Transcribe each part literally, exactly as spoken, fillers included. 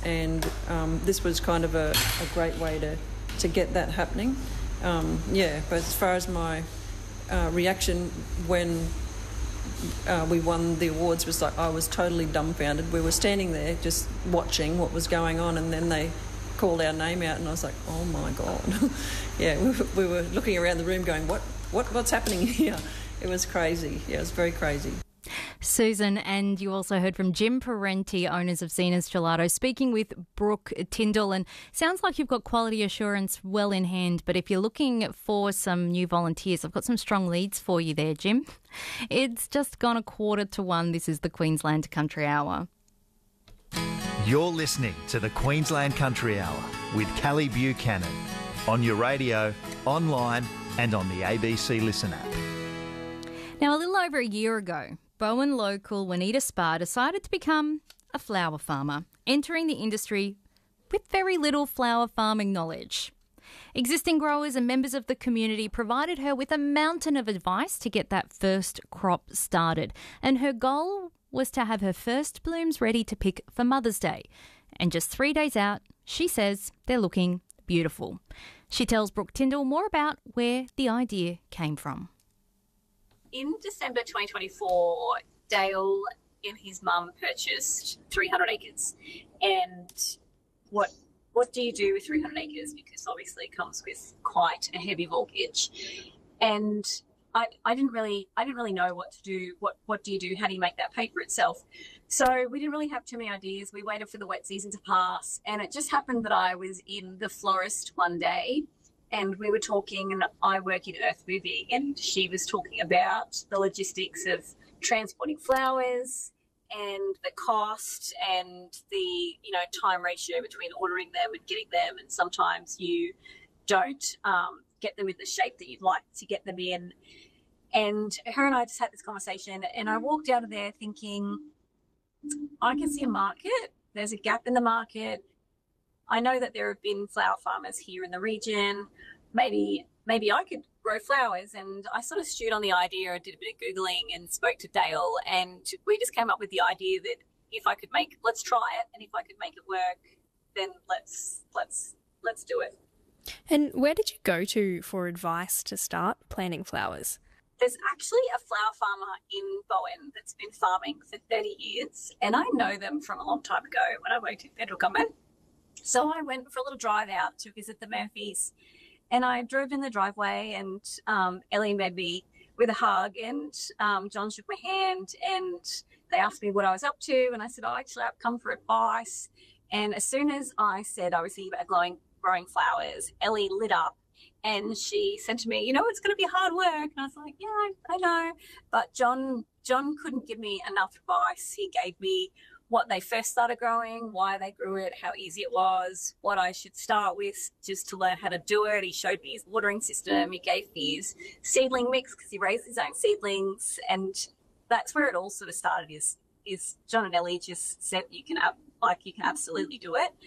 and um, this was kind of a, a great way to, to get that happening. Um, yeah, but as far as my uh, reaction when uh, we won the awards was like I was totally dumbfounded. We were standing there just watching what was going on, and then they called our name out, and I was like, oh my God. yeah, we, we were looking around the room going, what, what, what's happening here? It was crazy. Yeah, it was very crazy. Susan, and you also heard from Jim Parenti, owners of Zena's Gelato, speaking with Brooke Tyndall. And sounds like you've got quality assurance well in hand, but if you're looking for some new volunteers, I've got some strong leads for you there, Jim. It's just gone a quarter to one. This is the Queensland Country Hour. You're listening to the Queensland Country Hour with Callie Buchanan on your radio, online and on the A B C Listen app. Now, a little over a year ago, Bowen local Juanita Spa decided to become a flower farmer, entering the industry with very little flower farming knowledge. Existing growers and members of the community provided her with a mountain of advice to get that first crop started, and her goal was to have her first blooms ready to pick for Mother's Day. And just three days out, she says they're looking beautiful. She tells Brooke Tyndall more about where the idea came from. In December twenty twenty-four, Dale and his mum purchased three hundred acres. And what what do you do with three hundred acres? Because obviously it comes with quite a heavy mortgage. And I, I didn't really I didn't really know what to do. What what do you do? How do you make that pay for itself? So we didn't really have too many ideas. We waited for the wet season to pass, and it just happened that I was in the florist one day, and we were talking, and I work in earth moving, and she was talking about the logistics of transporting flowers and the cost and the, you know, time ratio between ordering them and getting them, and sometimes you don't um, get them in the shape that you'd like to get them in. And her and I just had this conversation, and I walked out of there thinking, I can see a market. There's a gap in the market. I know that there have been flower farmers here in the region. Maybe maybe I could grow flowers. And I sort of stewed on the idea. I did a bit of Googling and spoke to Dale, and we just came up with the idea that if I could make, let's try it. And if I could make it work, then let's, let's, let's do it. And where did you go to for advice to start planting flowers? There's actually a flower farmer in Bowen that's been farming for thirty years, and I know them from a long time ago when I worked in federal government. So I went for a little drive out to visit the Murphys, and I drove in the driveway, and um, Ellie met me with a hug, and um, John shook my hand, and they asked me what I was up to, and I said, oh, actually, I've come for advice. And as soon as I said I was thinking about growing, growing flowers, Ellie lit up. And she said to me, you know, it's going to be hard work. And I was like, yeah, I, I know. But John John couldn't give me enough advice. He gave me what they first started growing, why they grew it, how easy it was, what I should start with just to learn how to do it. He showed me his watering system. He gave me his seedling mix because he raised his own seedlings. And that's where it all sort of started is, is John and Ellie just said, you can, like, you can absolutely do it.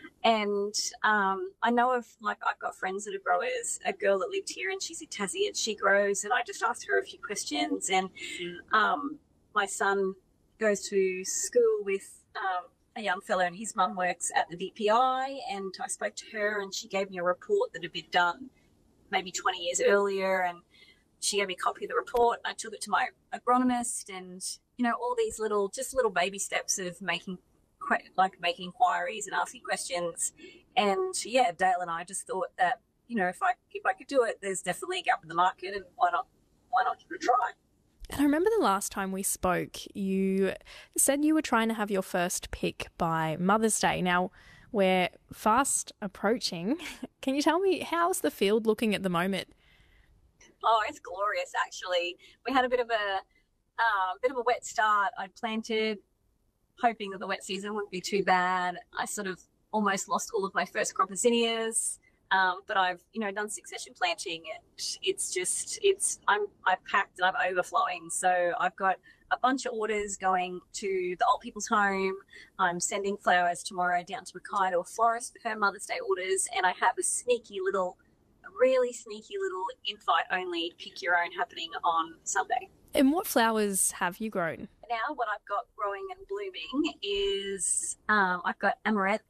And um, I know of, like, I've got friends that are growers, a girl that lived here and she's in Tassie and she grows, and I just asked her a few questions. And um, my son goes to school with um, a young fellow, and his mum works at the D P I, and I spoke to her and she gave me a report that had been done maybe twenty years earlier, and she gave me a copy of the report. I took it to my agronomist, and, you know, all these little, just little baby steps of making like making inquiries and asking questions. And yeah, Dale and I just thought that, you know, if I if I could do it, there's definitely a gap in the market, and why not why not give it a try? And I remember the last time we spoke, you said you were trying to have your first pick by Mother's Day. Now, we're fast approaching. Can you tell me, how's the field looking at the moment? Oh, it's glorious, actually. We had a bit of a uh, bit of a wet start. I planted hoping that the wet season wouldn't be too bad. I sort of almost lost all of my first crop of zinnias, um, but I've, you know, done succession planting. It, it's just, it's, I'm, I've packed and I'm overflowing. So I've got a bunch of orders going to the old people's home. I'm sending flowers tomorrow down to Mackay to a florist for her Mother's Day orders. And I have a sneaky little, a really sneaky little invite only pick your own happening on Sunday. And what flowers have you grown? Now what I've got growing and blooming is um, I've got amaranth,